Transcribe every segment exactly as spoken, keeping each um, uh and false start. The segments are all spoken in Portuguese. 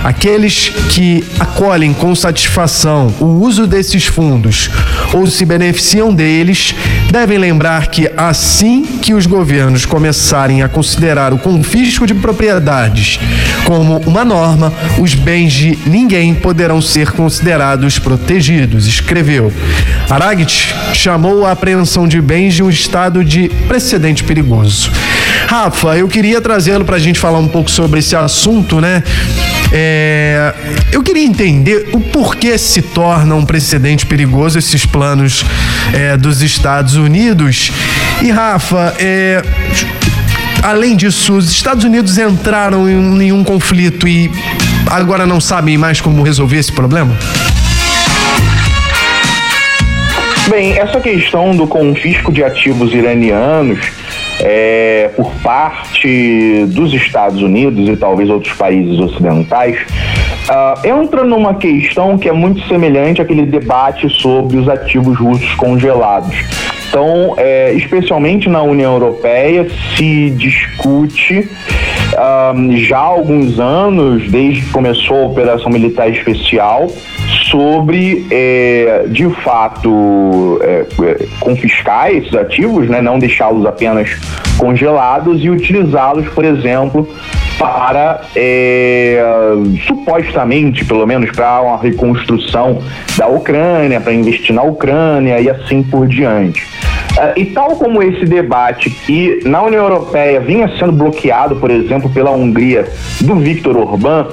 Aqueles que acolhem com satisfação o uso desses fundos ou se beneficiam deles devem lembrar que assim que os governos começarem a considerar o confisco de propriedades como uma norma, os bens de ninguém poderão ser considerados protegidos, escreveu. Araget chamou a apreensão de bens de um estado de precedente perigoso. Rafa, eu queria trazê-lo para a gente falar um pouco sobre esse assunto, né? É, eu queria entender o porquê se torna um precedente perigoso esses planos é, dos Estados Unidos. E, Rafa, é, além disso, os Estados Unidos entraram em, em um conflito e agora não sabem mais como resolver esse problema? Bem, essa questão do confisco de ativos iranianos é, por parte dos Estados Unidos e talvez outros países ocidentais uh, entra numa questão que é muito semelhante àquele debate sobre os ativos russos congelados. Então, é, especialmente na União Europeia, se discute um, já há alguns anos, desde que começou a Operação Militar Especial, sobre, é, de fato, é, confiscar esses ativos, né, não deixá-los apenas congelados e utilizá-los, por exemplo, para, é, supostamente, pelo menos, para uma reconstrução da Ucrânia, para investir na Ucrânia e assim por diante. Uh, e tal como esse debate que na União Europeia vinha sendo bloqueado, por exemplo, pela Hungria do Viktor Orbán,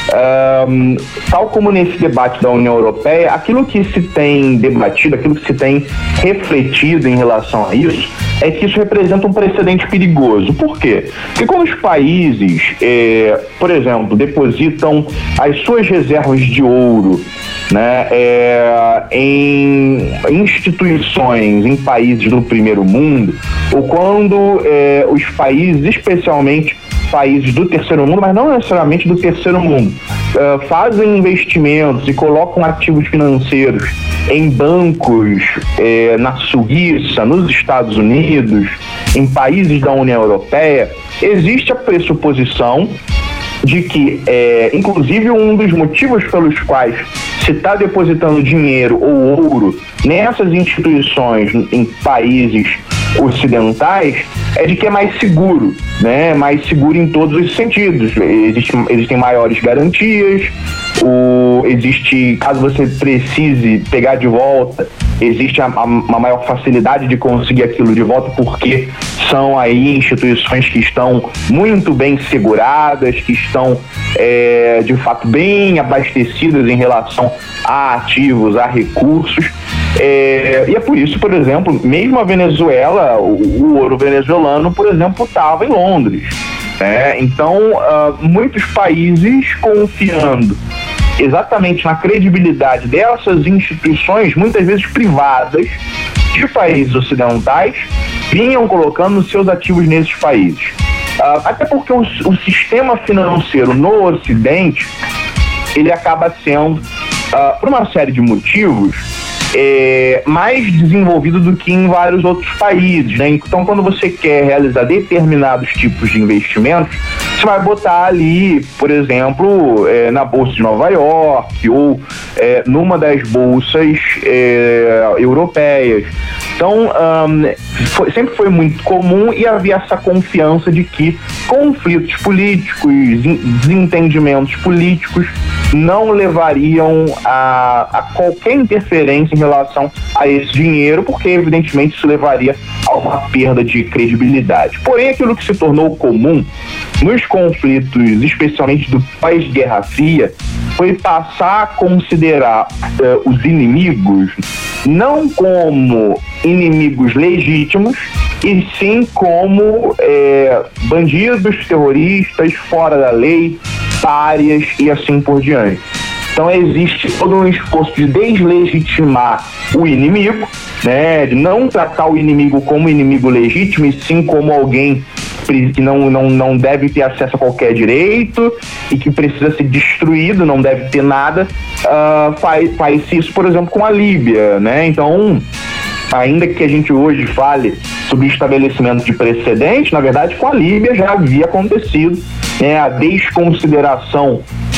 uh, tal como nesse debate da União Europeia, aquilo que se tem debatido, aquilo que se tem refletido em relação a isso, é que isso representa um precedente perigoso. Por quê? Porque quando os países, eh, por exemplo, depositam as suas reservas de ouro, né, é, em instituições, em países do primeiro mundo, ou quando é, os países, especialmente países do terceiro mundo, mas não necessariamente do terceiro mundo, é, fazem investimentos e colocam ativos financeiros em bancos é, na Suíça, nos Estados Unidos, em países da União Europeia, existe a pressuposição de que, é, inclusive, um dos motivos pelos quais se está depositando dinheiro ou ouro nessas instituições em países ocidentais é de que é mais seguro, né? Mais seguro em todos os sentidos. Existe, existem maiores garantias, o, existe, caso você precise pegar de volta, existe a, a, uma maior facilidade de conseguir aquilo de volta, porque são aí instituições que estão muito bem seguradas, que estão é, de fato bem abastecidas em relação a ativos, a recursos. É, e é por isso, por exemplo, mesmo a Venezuela, o, o ouro venezuelano, por exemplo, estava em Londres, né? Então, uh, muitos países confiando exatamente na credibilidade dessas instituições, muitas vezes privadas, de países ocidentais, vinham colocando seus ativos nesses países. Uh, até porque o, o sistema financeiro no Ocidente, ele acaba sendo, uh, por uma série de motivos, é, mais desenvolvido do que em vários outros países, né? Então, quando você quer realizar determinados tipos de investimentos, você vai botar ali, por exemplo, é, na Bolsa de Nova York ou é, numa das bolsas é, europeias. Então, um, foi, sempre foi muito comum e havia essa confiança de que conflitos políticos, desentendimentos políticos não levariam a, a qualquer interferência em relação a esse dinheiro, porque evidentemente isso levaria a uma perda de credibilidade. Porém, aquilo que se tornou comum nos conflitos, especialmente do pós-Guerra Fria, foi passar a considerar uh, os inimigos não como inimigos legítimos, e sim como é, bandidos, terroristas, fora da lei, párias e assim por diante. Então existe todo um esforço de deslegitimar o inimigo, né, de não tratar o inimigo como inimigo legítimo, e sim como alguém que não, não, não deve ter acesso a qualquer direito e que precisa ser destruído, não deve ter nada. Uh, faz, faz isso, por exemplo, com a Líbia, né? Então, ainda que a gente hoje fale sobre estabelecimento de precedente, na verdade, com a Líbia já havia acontecido, né, a desconsideração